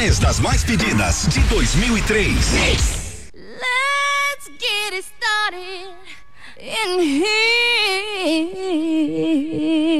10 das mais pedidas de 2003. Let's get it started in here.